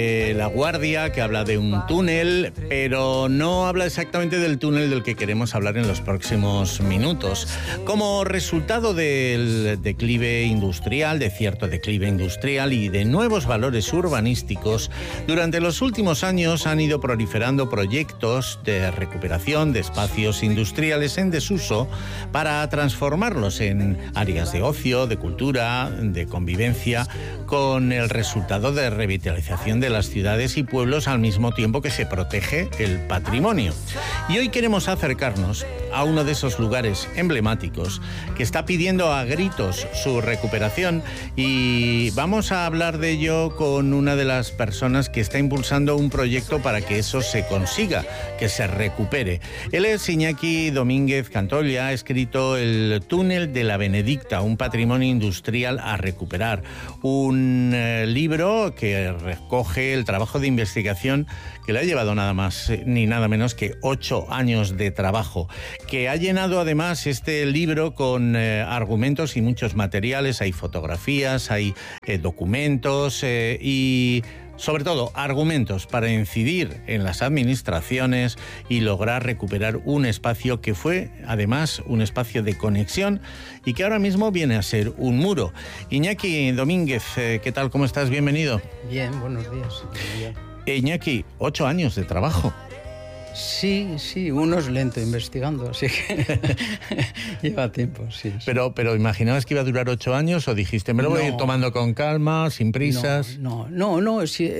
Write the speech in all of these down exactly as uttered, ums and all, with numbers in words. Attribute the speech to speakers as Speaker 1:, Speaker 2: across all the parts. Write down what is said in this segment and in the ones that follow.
Speaker 1: Eh, La Guardia, que habla de un túnel, pero no habla exactamente del túnel del que queremos hablar en los próximos minutos. Como resultado del declive industrial, de cierto declive industrial y de nuevos valores urbanísticos, durante los últimos años han ido proliferando proyectos de recuperación de espacios industriales en desuso para transformarlos en áreas de ocio, de cultura, de convivencia, con el resultado de revitalización de las ciudades y pueblos al mismo tiempo que se protege el patrimonio. Y hoy queremos acercarnos a uno de esos lugares emblemáticos que está pidiendo a gritos su recuperación, y vamos a hablar de ello con una de las personas que está impulsando un proyecto para que eso se consiga, que se recupere. Él es Iñaki Domínguez Cantolla, ha escrito El túnel de la Benedicta, un patrimonio industrial a recuperar, un eh, libro que recoge el trabajo de investigación que le ha llevado nada más ni nada menos que ocho años de trabajo, que ha llenado además este libro con eh, argumentos y muchos materiales. Hay fotografías, hay eh, documentos eh, y sobre todo argumentos para incidir en las administraciones y lograr recuperar un espacio que fue además un espacio de conexión y que ahora mismo viene a ser un muro. Iñaki Domínguez, eh, ¿qué tal? ¿Cómo estás? Bienvenido.
Speaker 2: Bien, buenos días. Bien.
Speaker 1: Iñaki, ocho años de trabajo.
Speaker 2: Sí, sí, uno es lento investigando, así que lleva tiempo, sí, sí.
Speaker 1: Pero, pero ¿imaginabas que iba a durar ocho años o dijiste, me lo voy a ir tomando con calma, sin prisas?
Speaker 2: No, no, no, no sí,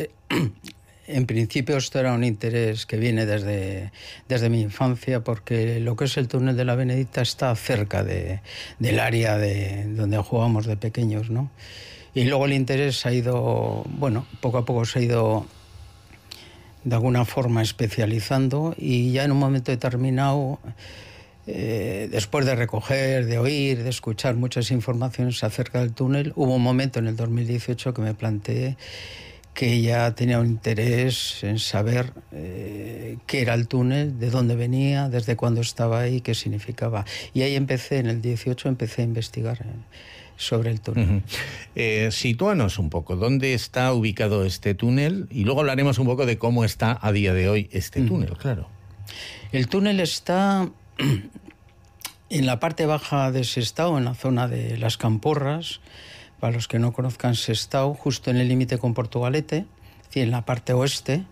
Speaker 2: en principio esto era un interés que viene desde, desde mi infancia, porque lo que es el túnel de la Benedicta está cerca de, del área de donde jugábamos de pequeños, ¿no? Y luego el interés ha ido, bueno, poco a poco se ha ido de alguna forma especializando, y ya en un momento determinado, eh, después de recoger, de oír, de escuchar muchas informaciones acerca del túnel, hubo un momento en el dos mil dieciocho que me planteé que ya tenía un interés en saber eh, qué era el túnel, de dónde venía, desde cuándo estaba ahí, qué significaba. Y ahí empecé, en el dieciocho, empecé a investigar eh, sobre el túnel.
Speaker 1: Uh-huh. Eh, sitúanos un poco, ¿dónde está ubicado este túnel? Y luego hablaremos un poco de cómo está a día de hoy este túnel, uh-huh. Claro.
Speaker 2: El túnel está en la parte baja de Sestao, en la zona de Las Camporras. Para los que no conozcan Sestao, justo en el límite con Portugalete, en la parte oeste,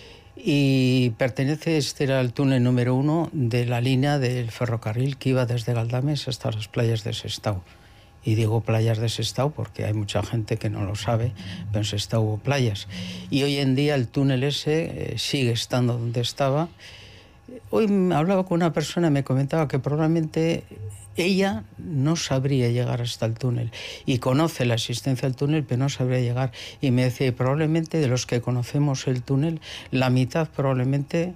Speaker 2: y pertenece, este era el túnel número uno de la línea del ferrocarril que iba desde Galdames hasta las playas de Sestao. Y digo playas de Sestao porque hay mucha gente que no lo sabe, pero en Sestao hubo playas. Y hoy en día el túnel ese eh, sigue estando donde estaba. Hoy me hablaba con una persona y me comentaba que probablemente ella no sabría llegar hasta el túnel, y conoce la existencia del túnel, pero no sabría llegar. Y me decía, probablemente de los que conocemos el túnel, la mitad probablemente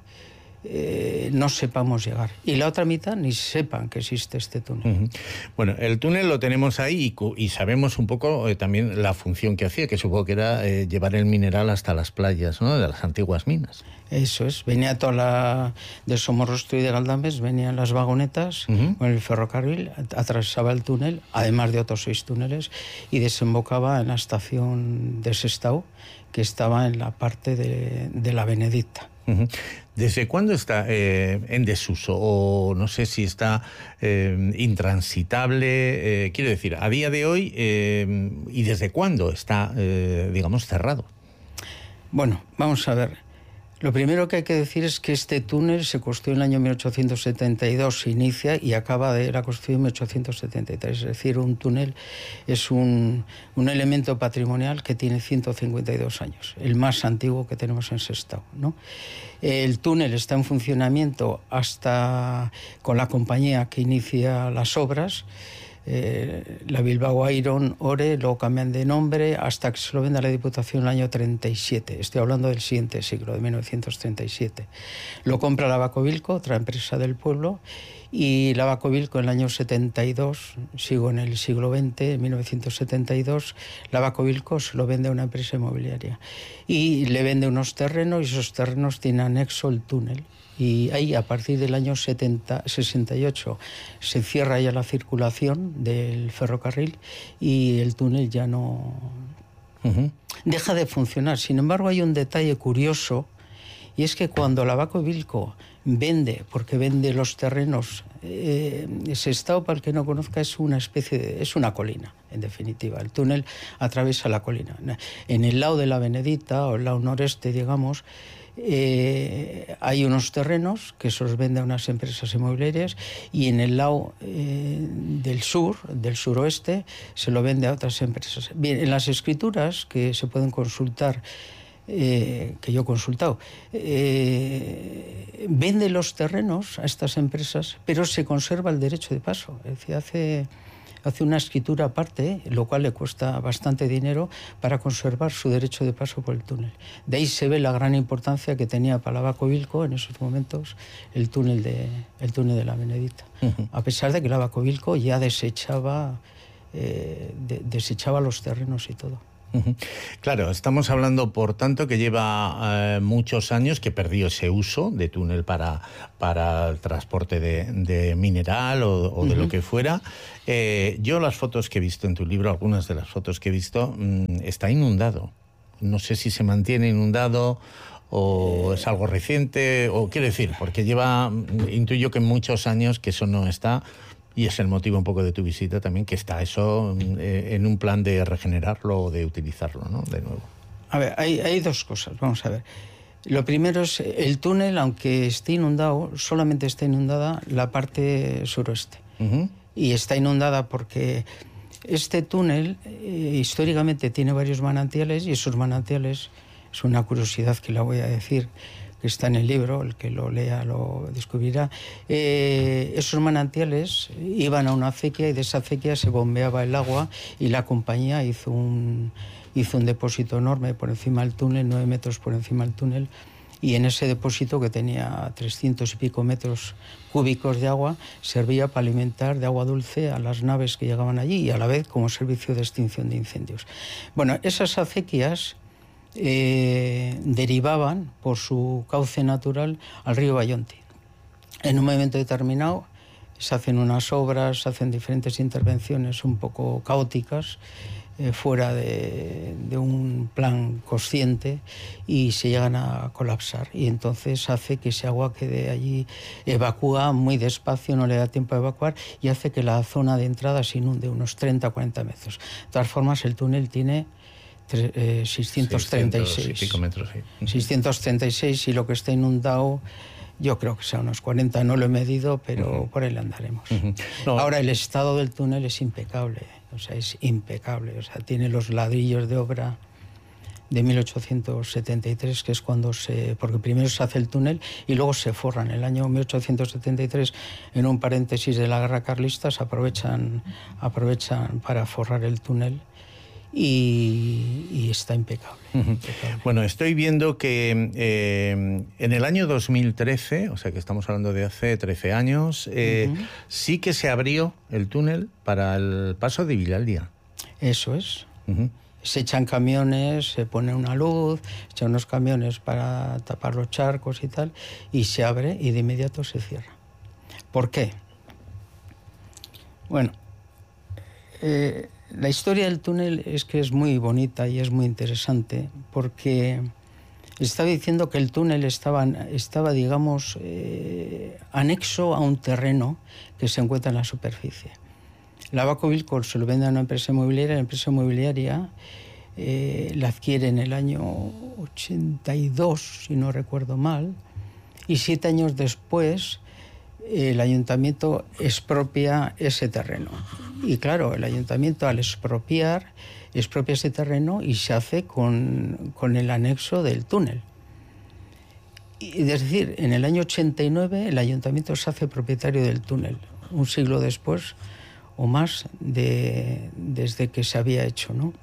Speaker 2: Eh, no sepamos llegar, y la otra mitad ni sepan que existe este túnel.
Speaker 1: Uh-huh. Bueno, el túnel lo tenemos ahí y, y sabemos un poco eh, también la función que hacía, que supongo que era eh, llevar el mineral hasta las playas, ¿no?, de las antiguas minas.
Speaker 2: Eso es, venía toda la de Somorrostro y de Galdames, venían las vagonetas, uh-huh, con el ferrocarril, atravesaba el túnel, además de otros seis túneles, y desembocaba en la estación de Sestao, que estaba en la parte de, de la Benedicta.
Speaker 1: Uh-huh. ¿Desde cuándo está eh, en desuso? O no sé si está eh, intransitable. Eh, quiero decir, a día de hoy, eh, ¿y desde cuándo está, eh, digamos, cerrado?
Speaker 2: Bueno, vamos a ver. Lo primero que hay que decir es que este túnel se construyó en el año mil ochocientos setenta y dos, se inicia y acaba de la construcción en mil ochocientos setenta y tres. Es decir, un túnel es un, un elemento patrimonial que tiene ciento cincuenta y dos años, el más antiguo que tenemos en Sestao, ¿no? El túnel está en funcionamiento hasta con la compañía que inicia las obras, Eh, la Bilbao Iron Ore, luego cambian de nombre hasta que se lo vende a la Diputación en el año treinta y siete. Estoy hablando del siguiente siglo, de mil novecientos treinta y siete. Lo compra la Bacovilco, otra empresa del pueblo, y la Bacovilco en el año setenta y dos, sigo en el siglo veinte, en mil novecientos setenta y dos, la Bacovilco se lo vende a una empresa inmobiliaria y le vende unos terrenos, y esos terrenos tienen anexo el túnel. Y ahí, a partir del año setenta, sesenta y ocho, se cierra ya la circulación del ferrocarril y el túnel ya no, Uh-huh. Deja de funcionar. Sin embargo, hay un detalle curioso, y es que cuando Lavaco Bilco vende, porque vende los terrenos, eh, Sestao, para el que no conozca, es una especie de, es una colina, en definitiva. El túnel atraviesa la colina. En el lado de la Benedita, o el lado noreste, digamos, eh, hay unos terrenos que se los vende a unas empresas inmobiliarias, y en el lado eh, del sur, del suroeste, se lo vende a otras empresas. Bien, en las escrituras que se pueden consultar, Eh, que yo he consultado, eh, vende los terrenos a estas empresas, pero se conserva el derecho de paso. Es decir, hace, hace una escritura aparte, lo cual le cuesta bastante dinero para conservar su derecho de paso por el túnel. De ahí se ve la gran importancia que tenía para Lavaco Bilco en esos momentos el túnel de, el túnel de la Benedita. Uh-huh. A pesar de que Lavaco Bilco ya desechaba, eh, de, desechaba los terrenos y todo.
Speaker 1: Claro, estamos hablando, por tanto, que lleva eh, muchos años que perdió ese uso de túnel para, para el transporte de, de mineral o, o de uh-huh. lo que fuera. Eh, yo las fotos que he visto en tu libro, algunas de las fotos que he visto, mmm, está inundado. No sé si se mantiene inundado o es algo reciente, o quiero decir, porque lleva, intuyo que muchos años que eso no está. Y es el motivo un poco de tu visita también, que está eso eh, en un plan de regenerarlo o de utilizarlo, ¿no? De nuevo.
Speaker 2: A ver, hay, hay dos cosas, vamos a ver. Lo primero es el túnel, aunque esté inundado, solamente está inundada la parte suroeste. Uh-huh. Y está inundada porque este túnel eh, históricamente tiene varios manantiales, y esos manantiales, es una curiosidad que la voy a decir, que está en el libro, el que lo lea lo descubrirá. Eh, esos manantiales iban a una acequia, y de esa acequia se bombeaba el agua, y la compañía hizo un, hizo un depósito enorme por encima del túnel, nueve metros por encima del túnel, y en ese depósito, que tenía trescientos y pico metros cúbicos de agua, servía para alimentar de agua dulce a las naves que llegaban allí, y a la vez como servicio de extinción de incendios. Bueno, esas acequias Eh, derivaban por su cauce natural al río Bayonti. En un momento determinado se hacen unas obras, se hacen diferentes intervenciones un poco caóticas, eh, fuera de, de un plan consciente, y se llegan a colapsar, y entonces hace que ese agua quede allí, evacúa muy despacio, no le da tiempo a evacuar, y hace que la zona de entrada se inunde unos treinta a cuarenta metros. De todas formas, el túnel tiene Eh, seiscientos treinta y seis,
Speaker 1: seiscientos y pico metros, sí.
Speaker 2: seiscientos treinta y seis, y lo que está inundado, yo creo que sea unos cuarenta, no lo he medido, pero uh-huh. por ahí andaremos. Uh-huh. No. Ahora, el estado del túnel es impecable, o sea, es impecable, o sea, tiene los ladrillos de obra de mil ochocientos setenta y tres, que es cuando se... porque primero se hace el túnel y luego se forran. En el año mil ochocientos setenta y tres, en un paréntesis de la guerra carlista, se aprovechan, aprovechan para forrar el túnel. Y, y está impecable, uh-huh. impecable.
Speaker 1: Bueno, estoy viendo que eh, en el año dos mil trece, o sea que estamos hablando de hace trece años, eh, uh-huh. sí que se abrió el túnel para el paso de Vilaldia.
Speaker 2: Eso es. Uh-huh. Se echan camiones, se pone una luz, se echan unos camiones para tapar los charcos y tal, y se abre, y de inmediato se cierra. ¿Por qué? Bueno, eh, la historia del túnel es que es muy bonita y es muy interesante, porque estaba diciendo que el túnel estaba, estaba digamos, eh, anexo a un terreno que se encuentra en la superficie. Lavaco Bilco se lo vende a una empresa inmobiliaria, la empresa inmobiliaria eh, la adquiere en el año ochenta y dos, si no recuerdo mal, y siete años después el ayuntamiento expropia ese terreno. Y claro, el ayuntamiento, al expropiar, expropia ese terreno y se hace con, con el anexo del túnel. Y, es decir, en el año ochenta y nueve el ayuntamiento se hace propietario del túnel, un siglo después o más de, desde que se había hecho, ¿no?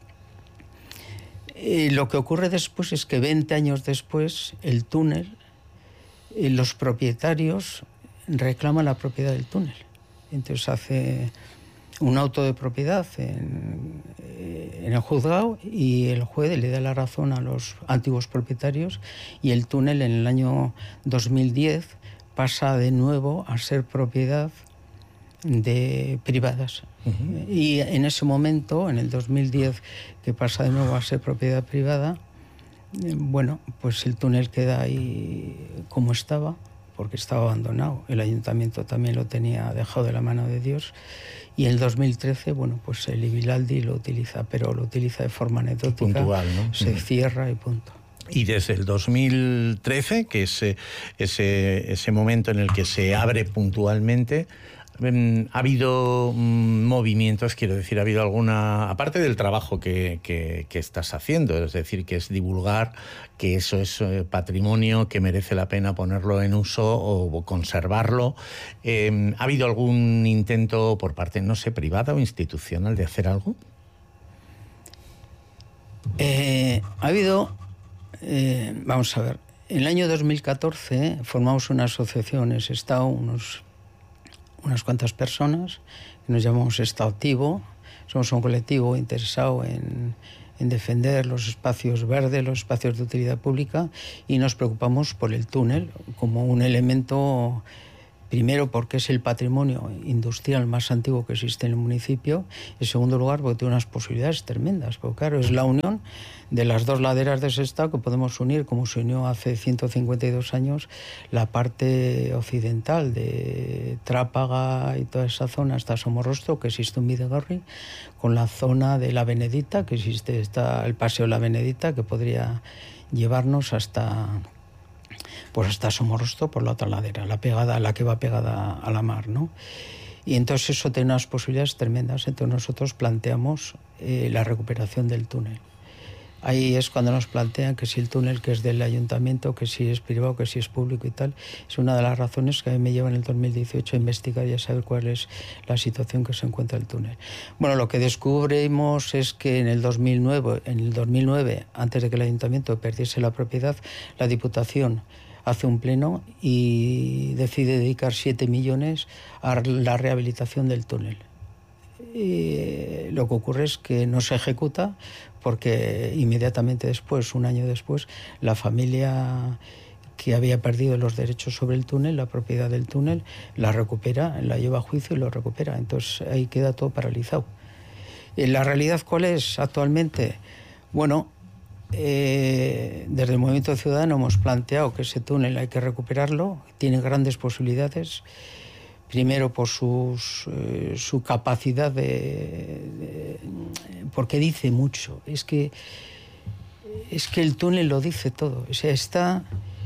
Speaker 2: Y lo que ocurre después es que veinte años después el túnel, los propietarios reclaman la propiedad del túnel. Entonces hace un auto de propiedad en, en el juzgado, y el juez le da la razón a los antiguos propietarios, y el túnel en el año dos mil diez pasa de nuevo a ser propiedad de privadas. Uh-huh. Y en ese momento, en el dos mil diez, que pasa de nuevo a ser propiedad privada, eh, bueno, pues el túnel queda ahí como estaba, porque estaba abandonado. El ayuntamiento también lo tenía dejado de la mano de Dios. Y en el dos mil trece, bueno, pues el Ibilaldi lo utiliza, pero lo utiliza de forma anecdótica.
Speaker 1: Puntual, ¿no?
Speaker 2: Se
Speaker 1: uh-huh.
Speaker 2: cierra y punto.
Speaker 1: Y desde el dos mil trece, que es ese, ese momento en el que se abre puntualmente, ha habido movimientos, quiero decir, ha habido alguna, aparte del trabajo que, que, que estás haciendo, es decir, que es divulgar que eso es patrimonio, que merece la pena ponerlo en uso o conservarlo. Eh, ¿Ha habido algún intento por parte, no sé, privada o institucional de hacer algo?
Speaker 2: Eh, ha habido... Eh, vamos a ver, en el año dos mil catorce formamos una asociación, es Estado, unos, unas cuantas personas, que nos llamamos Estado Activo. Somos un colectivo interesado en, en defender los espacios verdes, los espacios de utilidad pública, y nos preocupamos por el túnel como un elemento, primero porque es el patrimonio industrial más antiguo que existe en el municipio, en segundo lugar porque tiene unas posibilidades tremendas, porque claro, es la unión de las dos laderas de Sestao que podemos unir, como se unió hace ciento cincuenta y dos años la parte occidental de Trápaga y toda esa zona hasta Somorrostro, que existe un Bidegorri, con la zona de la Benedita, que existe está el Paseo de la Benedita, que podría llevarnos hasta... pues hasta Somorrostro por la otra ladera, la pegada, la que va pegada a la mar, ¿no? Y entonces eso tiene unas posibilidades tremendas. Entonces nosotros planteamos eh, la recuperación del túnel. Ahí es cuando nos plantean que si el túnel que es del ayuntamiento, que si es privado, que si es público y tal, es una de las razones que a mí me lleva en el dos mil dieciocho a investigar y a saber cuál es la situación que se encuentra el túnel. Bueno, lo que descubrimos es que en el dos mil nueve, en el dos mil nueve, antes de que el ayuntamiento perdiese la propiedad, la Diputación hace un pleno y decide dedicar siete millones a la rehabilitación del túnel. Y lo que ocurre es que no se ejecuta porque inmediatamente después, un año después, la familia que había perdido los derechos sobre el túnel, la propiedad del túnel, la recupera, la lleva a juicio y lo recupera. Entonces ahí queda todo paralizado. ¿La realidad cuál es actualmente? Bueno, eh, desde el Movimiento Ciudadano hemos planteado que ese túnel hay que recuperarlo, tiene grandes posibilidades. Primero por sus, eh, su capacidad de, de... porque dice mucho. Es que, es que el túnel lo dice todo. O sea, está...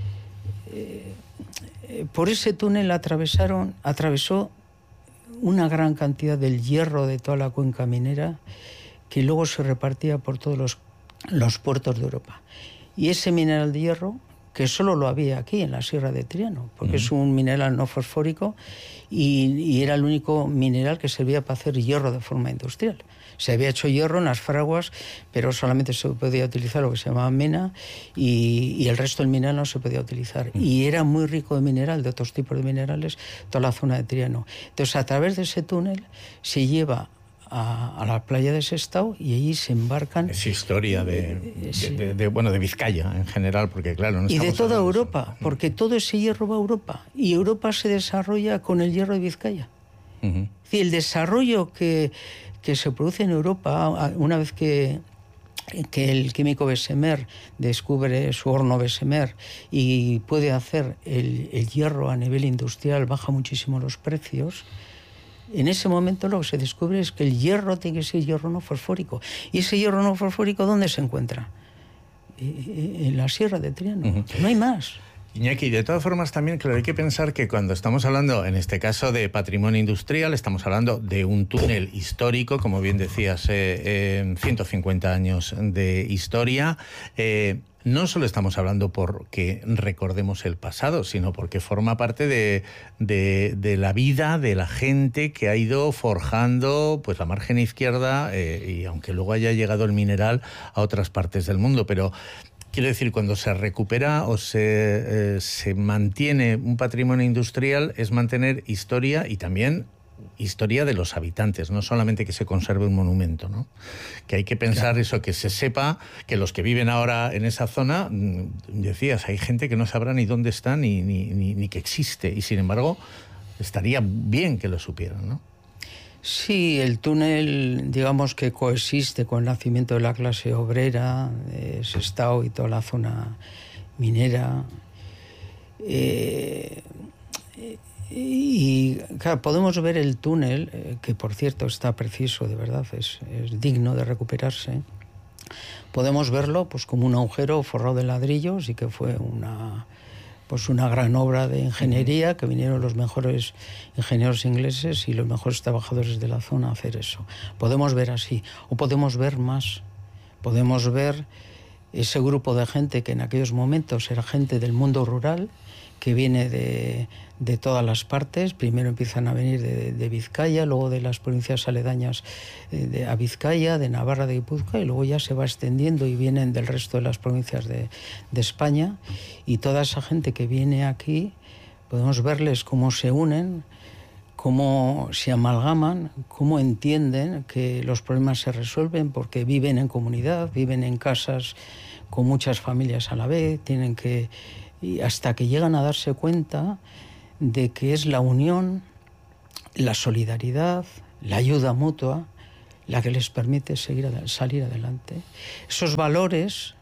Speaker 2: Eh, por ese túnel atravesaron, atravesó una gran cantidad del hierro de toda la cuenca minera que luego se repartía por todos los, los puertos de Europa. Y ese mineral de hierro, que solo lo había aquí en la Sierra de Triano, porque uh-huh. es un mineral no fosfórico y, y era el único mineral que servía para hacer hierro de forma industrial. Se había hecho hierro en las fraguas, pero solamente se podía utilizar lo que se llamaba mena y, y el resto del mineral no se podía utilizar. Uh-huh. Y era muy rico de mineral, de otros tipos de minerales, toda la zona de Triano. Entonces, a través de ese túnel se lleva A, a la playa de Sestao y allí se embarcan.
Speaker 1: Es historia de, de, de, de, de bueno de Vizcaya en general, porque claro, no
Speaker 2: y de toda Europa,
Speaker 1: eso.
Speaker 2: Porque todo ese hierro va a Europa y Europa se desarrolla con el hierro de Vizcaya. Uh-huh. Es decir, el desarrollo que, que se produce en Europa una vez que que el químico Bessemer descubre su horno Bessemer y puede hacer el, el hierro a nivel industrial, baja muchísimo los precios. En ese momento lo que se descubre es que el hierro tiene que ser hierro no fosfórico. ¿Y ese hierro no fosfórico dónde se encuentra? En la Sierra de Triano. Uh-huh. No hay más.
Speaker 1: Iñaki, de todas formas también, claro, hay que pensar que cuando estamos hablando, en este caso, de patrimonio industrial, estamos hablando de un túnel histórico, como bien decías, eh, eh, ciento cincuenta años de historia. Eh, No solo estamos hablando porque recordemos el pasado, sino porque forma parte de, de, de la vida de la gente que ha ido forjando pues la margen izquierda, eh, y aunque luego haya llegado el mineral a otras partes del mundo. Pero quiero decir, cuando se recupera o se, eh, se mantiene un patrimonio industrial, es mantener historia y también historia de los habitantes, no solamente que se conserve un monumento, ¿no? Que hay que pensar, claro, eso, que se sepa que los que viven ahora en esa zona, decías, hay gente que no sabrá ni dónde está ni, ni, ni, ni que existe, y sin embargo estaría bien que lo supieran, ¿no?
Speaker 2: Sí, el túnel, digamos que coexiste con el nacimiento de la clase obrera, de Sestao y toda la zona minera. Eh, y claro, podemos ver el túnel, eh, que por cierto está preciso, de verdad, es, es digno de recuperarse. Podemos verlo pues como un agujero forrado de ladrillos y que fue una... pues una gran obra de ingeniería, que vinieron los mejores ingenieros ingleses y los mejores trabajadores de la zona a hacer eso. Podemos ver así, o podemos ver más. Podemos ver ese grupo de gente que en aquellos momentos era gente del mundo rural, que viene de, de todas las partes. Primero empiezan a venir de, de Vizcaya, luego de las provincias aledañas de, a Vizcaya, de Navarra, de Guipúzcoa, y luego ya se va extendiendo y vienen del resto de las provincias de, de España. Y toda esa gente que viene aquí, podemos verles cómo se unen, cómo se amalgaman, cómo entienden que los problemas se resuelven porque viven en comunidad, viven en casas con muchas familias a la vez, tienen que... y hasta que llegan a darse cuenta de que es la unión, la solidaridad, la ayuda mutua, la que les permite seguir, salir adelante. Esos valores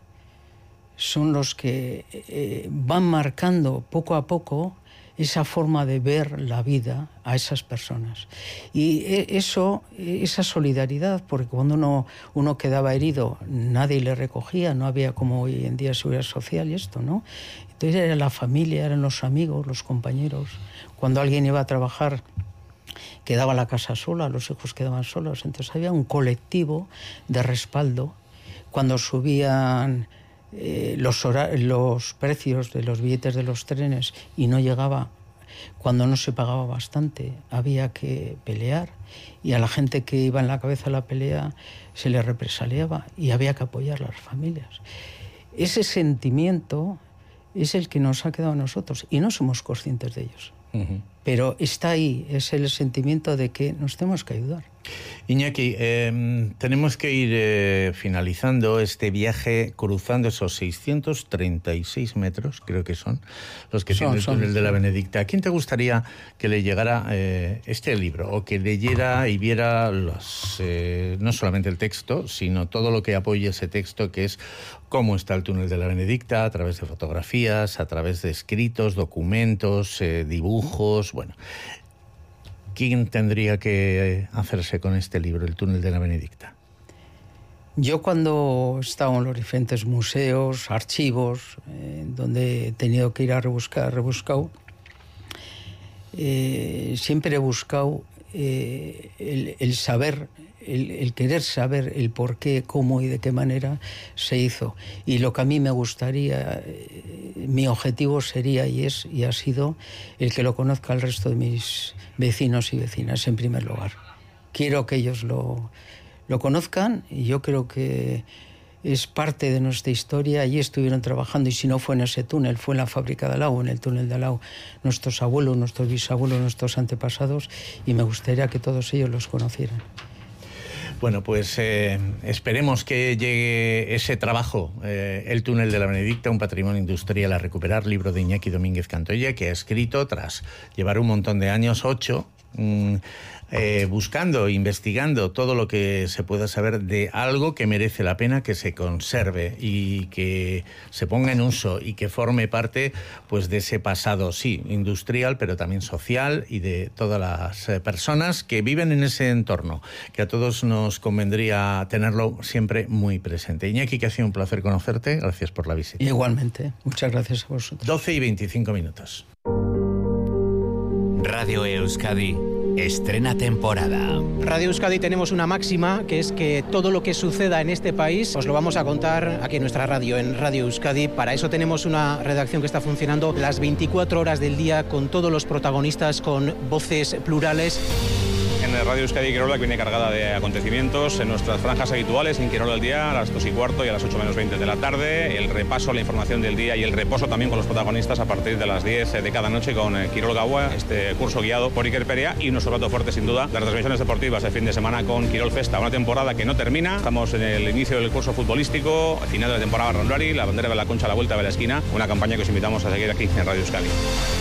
Speaker 2: son los que eh, van marcando poco a poco esa forma de ver la vida a esas personas. Y eso, esa solidaridad, porque cuando uno, uno quedaba herido, nadie le recogía, no había como hoy en día seguridad social y esto, ¿no? Entonces era la familia, eran los amigos, los compañeros. Cuando alguien iba a trabajar, quedaba la casa sola, los hijos quedaban solos. Entonces había un colectivo de respaldo. Cuando subían eh, los, los precios de los billetes de los trenes y no llegaba, cuando no se pagaba bastante, había que pelear. Y a la gente que iba en la cabeza de la pelea se le represaliaba y había que apoyar a las familias. Ese sentimiento es el que nos ha quedado a nosotros y no somos conscientes de ellos. Uh-huh. Pero está ahí, es el sentimiento de que nos tenemos que ayudar.
Speaker 1: Iñaki, eh, tenemos que ir eh, finalizando este viaje cruzando esos seiscientos treinta y seis metros, creo que son, los que son, tiene el túnel son, de la Benedicta. ¿A quién te gustaría que le llegara eh, este libro o que leyera y viera los, eh, no solamente el texto, sino todo lo que apoye ese texto, que es cómo está el túnel de la Benedicta, a través de fotografías, a través de escritos, documentos, eh, dibujos, bueno... ¿Quién tendría que hacerse con este libro, El túnel de la Benedicta?
Speaker 2: Yo cuando he estado en los diferentes museos, archivos, eh, donde he tenido que ir a rebuscar, rebuscado, eh, siempre he buscado eh, el, el saber, el, el querer saber el por qué, cómo y de qué manera se hizo. Y lo que a mí me gustaría, eh, mi objetivo sería y es y ha sido el que lo conozca el resto de mis vecinos y vecinas en primer lugar. Quiero que ellos lo, lo conozcan y yo creo que es parte de nuestra historia. Allí estuvieron trabajando y si no fue en ese túnel, fue en la fábrica de Alau, en el túnel de Alau, nuestros abuelos, nuestros bisabuelos, nuestros antepasados, y me gustaría que todos ellos los conocieran.
Speaker 1: Bueno, pues eh, esperemos que llegue ese trabajo, eh, El túnel de la Benedicta, un patrimonio industrial a recuperar, libro de Iñaki Domínguez Cantoya, que ha escrito tras llevar un montón de años, ocho, mmm, eh, buscando, investigando todo lo que se pueda saber de algo que merece la pena que se conserve y que se ponga en uso y que forme parte pues de ese pasado, sí, industrial, pero también social y de todas las eh, personas que viven en ese entorno, que a todos nos convendría tenerlo siempre muy presente. Iñaki, que ha sido un placer conocerte, gracias por la visita.
Speaker 2: Igualmente, muchas gracias a vosotros.
Speaker 1: doce y veinticinco minutos.
Speaker 3: Radio Euskadi estrena temporada.
Speaker 4: Radio Euskadi tenemos una máxima, que es que todo lo que suceda en este país os lo vamos a contar aquí en nuestra radio, en Radio Euskadi. Para eso tenemos una redacción que está funcionando las veinticuatro horas del día, con todos los protagonistas, con voces plurales.
Speaker 5: En Radio Euskadi Quirola, que viene cargada de acontecimientos en nuestras franjas habituales, en Quirola al día, a las dos y cuarto y a las ocho menos veinte de la tarde, el repaso, la información del día y el reposo también con los protagonistas a partir de las diez de cada noche con Quirol Gaua, este curso guiado por Iker Perea, y nuestro plato fuerte sin duda, las transmisiones deportivas de fin de semana con Quirol Festa, una temporada que no termina. Estamos en el inicio del curso futbolístico, al final de la temporada Ronduari, la bandera de la Concha a la vuelta de la esquina, una campaña que os invitamos a seguir aquí en Radio Euskadi.